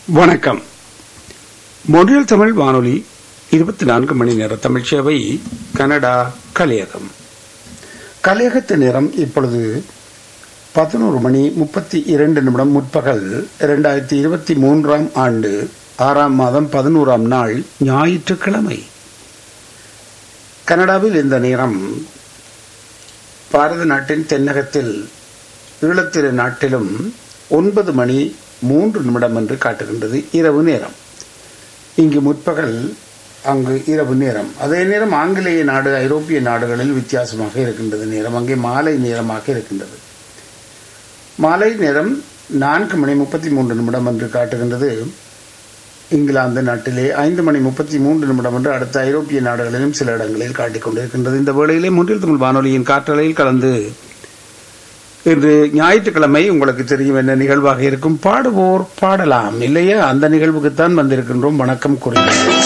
வணக்கம். மொன்றியல் தமிழ் வானொலி 24 மணி நேர தமிழ் சேவை கனடா கலையகம். கலையகத்து நேரம் இப்பொழுது 11 மணி 32 நிமிடம். முற்பகல் 2023 ஆண்டு 6ஆம் மாதம் 11ஆம் நாள் ஞாயிற்றுக்கிழமை. கனடாவில் இந்த நேரம் பாரத நாட்டின் தென்னகத்தில் ஈழத்திரு நாட்டிலும் 9 மணி 3 நிமிடம் என்று காட்டுகின்றது. இரவு நேரம். இங்கு முற்பகல், அங்கு இரவு நேரம். அதே நேரம் ஆங்கிலேய நாடு, ஐரோப்பிய நாடுகளில் வித்தியாசமாக இருக்கின்றது நேரம். அங்கே மாலை நேரமாக இருக்கின்றது. மாலை நேரம் 4 மணி 33 நிமிடம் என்று காட்டுகின்றது. இங்கிலாந்து நாட்டிலே 5 மணி 33 நிமிடம் என்று அடுத்த ஐரோப்பிய நாடுகளிலும் சில இடங்களில் காட்டிக்கொண்டிருக்கின்றது. இந்த வேளையிலே மொன்றியல் தமிழ் வானொலியின் காற்றலையில் கலந்து இன்று ஞாயிற்றுக்கிழமை உங்களுக்கு தெரியும் என்ன நிகழ்வாக இருக்கும். பாடுவோர் பாடலாம் இல்லையா? அந்த நிகழ்வுக்குத்தான் வந்திருக்கின்றோம். வணக்கம் கூறி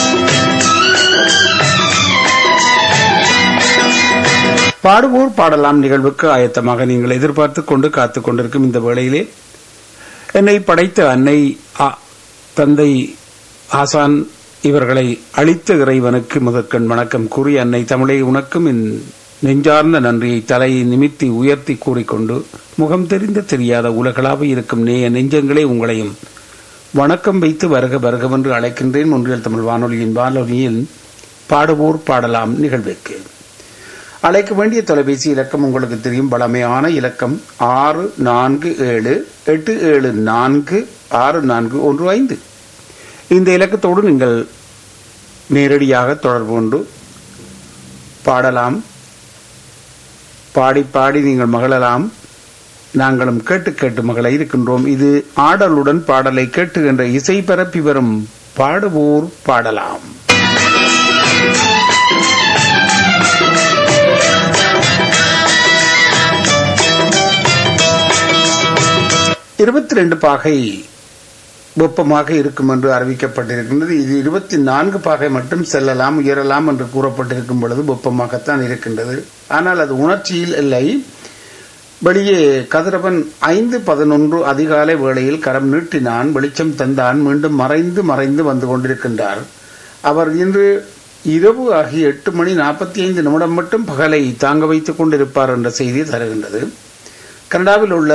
பாடுவோர் பாடலாம் நிகழ்வுக்கு ஆயத்தமாக நீங்கள் எதிர்பார்த்து கொண்டு காத்துக் கொண்டிருக்கும் இந்த வேளையிலே என்னை படைத்த அன்னை, தந்தை ஆசான் இவர்களை அளித்த இறைவனுக்கு முதற்கண் வணக்கம் கூறி, அன்னை தமிழை உனக்கும் என் நெஞ்சார்ந்த நன்றியை தலையை நிமித்தி உயர்த்தி கூறிக்கொண்டு, முகம் தெரிந்த தெரியாத உலகளாக இருக்கும் நேய நெஞ்சங்களே, உங்களையும் வணக்கம் வைத்து வருக வருகவென்று அழைக்கின்றேன். ஒன்றியல் தமிழ் வானொலியில் பாடுவோர் பாடலாம் நிகழ்வுக்கு. அழைக்க வேண்டிய தொலைபேசி இலக்கம் உங்களுக்கு தெரியும். பழமையான இலக்கம் 6487746415. இந்த இலக்கத்தோடு நீங்கள் நேரடியாக தொடர்பு கொண்டு பாடலாம். பாடி பாடி நீங்கள் மகிழலாம். நாங்களும் கேட்டு கேட்டு மகள இருக்கின்றோம். இது ஆடலுடன் பாடலை கேட்டுகின்ற இசை பரப்பி வரும் பாடுவோர் பாடலாம். 22 பாகை வெப்பமாக இருக்கும் என்று அறிவிக்கப்பட்டிருக்கின்றது. இது 24 பாகை மட்டும் செல்லலாம், உயரலாம் என்று கூறப்பட்டிருக்கும் பொழுது வெப்பமாகத்தான் இருக்கின்றது. ஆனால் அது உணர்ச்சியில் இல்லை. வெளியே கதிரவன் 5:11 அதிகாலை வேளையில் கரம் நீட்டினான், வெளிச்சம் தந்தான், மீண்டும் மறைந்து மறைந்து வந்து கொண்டிருக்கின்றார். அவர் இன்று இரவு ஆகி 8 மணி 45 நிமிடம் மட்டும் பகலை தாங்க வைத்துக் கொண்டிருப்பார் என்ற செய்தி தருகின்றது. கனடாவில் உள்ள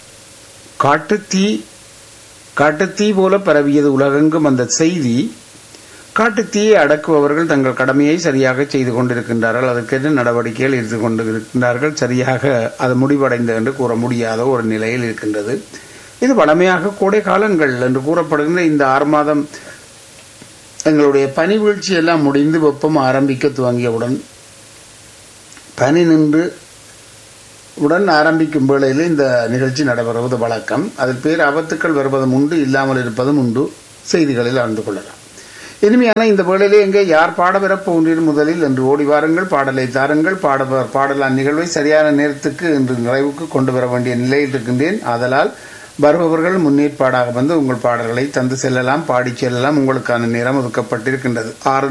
காட்டுத்தீ போல பரவியது உலகெங்கும் அந்த செய்தி. காட்டுத்தீயை அடக்குபவர்கள் தங்கள் கடமையை சரியாக செய்து கொண்டிருக்கின்றார்கள். அதற்கென்று நடவடிக்கைகள் எடுத்துக் கொண்டிருக்கின்றார்கள். சரியாக அது முடிவடைந்தது என்று கூற முடியாத ஒரு நிலையில் இருக்கின்றது. இது வளமையாக கோடை காலங்கள் என்று கூறப்படுகின்ற இந்த 6 மாதம் எங்களுடைய பனி வீழ்ச்சி எல்லாம் முடிந்து வெப்பம் ஆரம்பிக்க துவங்கியவுடன், பனி நின்று உடன் ஆரம்பிக்கும் வேளையில் இந்த நிகழ்ச்சி நடைபெறுவது வழக்கம். அதில் பேர் ஆபத்துக்கள் வருவதும் உண்டு, இல்லாமல் இருப்பதும் உண்டு. செய்திகளில் அறிந்து கொள்ளலாம். இனிமையான இந்த வேளையிலே எங்கே யார் பாடப்பெறப்போன்றீர் முதலில் என்று ஓடி வாருங்கள், பாடலை தாருங்கள். பாடலாம் நிகழ்வை சரியான நேரத்துக்கு இன்று நிறைவுக்கு கொண்டு வர வேண்டிய நிலையில் இருக்கின்றேன். ஆதலால் வருபவர்கள் முன்னேற்பாடாக வந்து உங்கள் பாடல்களை தந்து செல்லலாம், பாடிச் செல்லலாம். உங்களுக்கான நேரம் ஒதுக்கப்பட்டிருக்கின்றது.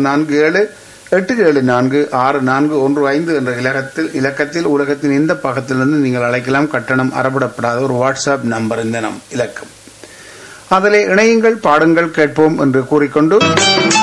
6487746415 என்ற இலக்கத்தில் உலகத்தின் எந்த பாகத்திலிருந்து நீங்கள் அழைக்கலாம். கட்டணம் அறவிடப்படாத ஒரு வாட்ஸ்அப் நம்பர் இந்த இலக்கம். அதிலே இணையுங்கள், பாடுங்கள், கேட்போம் என்று கூறிக்கொண்டு